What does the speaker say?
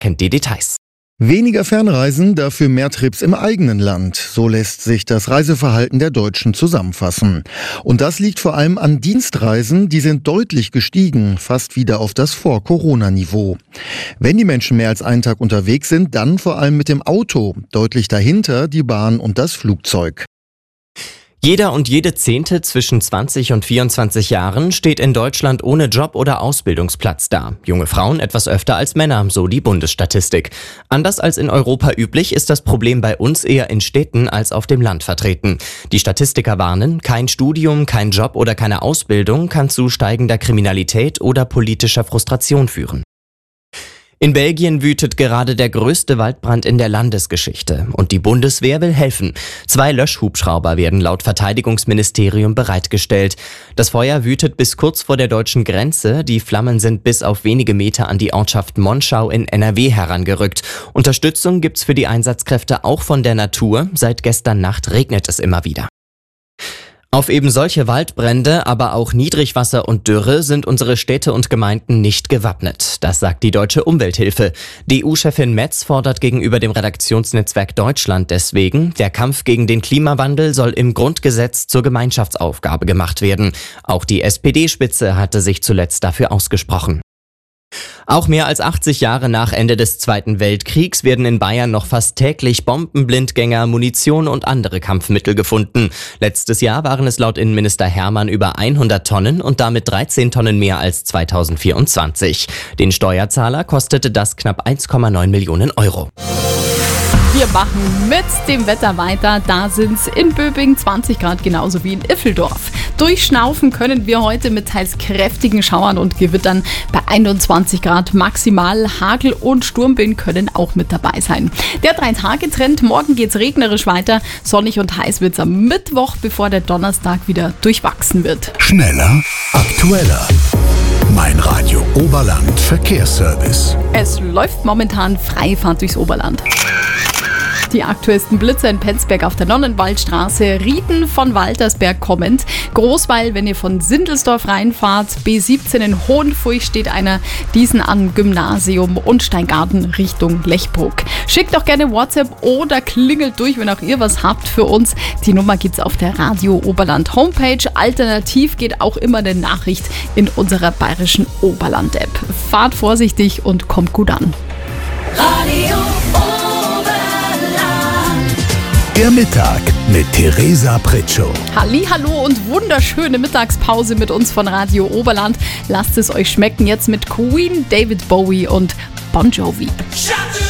kennt die Details. Weniger Fernreisen, dafür mehr Trips im eigenen Land. So lässt sich das Reiseverhalten der Deutschen zusammenfassen. Und das liegt vor allem an Dienstreisen, die sind deutlich gestiegen, fast wieder auf das Vor-Corona-Niveau. Wenn die Menschen mehr als einen Tag unterwegs sind, dann vor allem mit dem Auto. Deutlich dahinter die Bahn und das Flugzeug. Jeder und jede Zehnte zwischen 20 und 24 Jahren steht in Deutschland ohne Job oder Ausbildungsplatz da. Junge Frauen etwas öfter als Männer, so die Bundesstatistik. Anders als in Europa üblich ist das Problem bei uns eher in Städten als auf dem Land vertreten. Die Statistiker warnen, kein Studium, kein Job oder keine Ausbildung kann zu steigender Kriminalität oder politischer Frustration führen. In Belgien wütet gerade der größte Waldbrand in der Landesgeschichte und die Bundeswehr will helfen. 2 Löschhubschrauber werden laut Verteidigungsministerium bereitgestellt. Das Feuer wütet bis kurz vor der deutschen Grenze. Die Flammen sind bis auf wenige Meter an die Ortschaft Monschau in NRW herangerückt. Unterstützung gibt's für die Einsatzkräfte auch von der Natur. Seit gestern Nacht regnet es immer wieder. Auf eben solche Waldbrände, aber auch Niedrigwasser und Dürre sind unsere Städte und Gemeinden nicht gewappnet. Das sagt die Deutsche Umwelthilfe. DU-Chefin Metz fordert gegenüber dem Redaktionsnetzwerk Deutschland deswegen, der Kampf gegen den Klimawandel soll im Grundgesetz zur Gemeinschaftsaufgabe gemacht werden. Auch die SPD-Spitze hatte sich zuletzt dafür ausgesprochen. Auch mehr als 80 Jahre nach Ende des Zweiten Weltkriegs werden in Bayern noch fast täglich Bomben, Blindgänger, Munition und andere Kampfmittel gefunden. Letztes Jahr waren es laut Innenminister Hermann über 100 Tonnen und damit 13 Tonnen mehr als 2024. Den Steuerzahler kostete das knapp 1,9 Millionen Euro. Wir machen mit dem Wetter weiter. Da sind es in Böbing 20 Grad, genauso wie in Iffeldorf. Durchschnaufen können wir heute mit teils kräftigen Schauern und Gewittern bei 21 Grad maximal. Hagel und Sturmwind können auch mit dabei sein. Der 3-Tage-Trend, morgen geht's regnerisch weiter. Sonnig und heiß wird's am Mittwoch, bevor der Donnerstag wieder durchwachsen wird. Schneller, aktueller. Mein Radio Oberland Verkehrsservice. Es läuft momentan Freifahrt durchs Oberland. Die aktuellsten Blitzer in Penzberg auf der Nonnenwaldstraße, Rieden von Waltersberg kommend, Großweil, wenn ihr von Sindelsdorf reinfahrt, B17 in Hohenfurch steht einer, diesen an Gymnasium und Steingarten Richtung Lechbruck. Schickt doch gerne WhatsApp oder klingelt durch, wenn auch ihr was habt für uns. Die Nummer gibt's auf der Radio Oberland Homepage. Alternativ geht auch immer eine Nachricht in unserer bayerischen Oberland-App. Fahrt vorsichtig und kommt gut an. Radio Der Mittag mit Theresa Pritschow. Hallihallo und wunderschöne Mittagspause mit uns von Radio Oberland. Lasst es euch schmecken jetzt mit Queen, David Bowie und Bon Jovi.